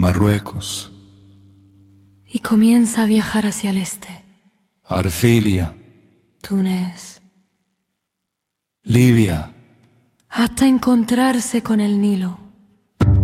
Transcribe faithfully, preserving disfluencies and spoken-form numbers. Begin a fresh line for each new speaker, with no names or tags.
Marruecos,
y comienza a viajar hacia el este.
Argelia,
Túnez,
Libia,
hasta encontrarse con el Nilo.